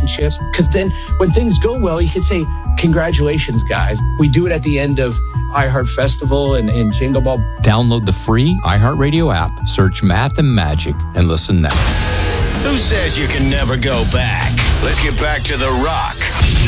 relationships. Because then when things go well, you can say, congratulations, guys. We do it at the end of iHeart Festival and Jingle Ball. Download the free iHeartRadio app, search Math and Magic, and listen now. Who says you can never go back? Let's get back to The Rock.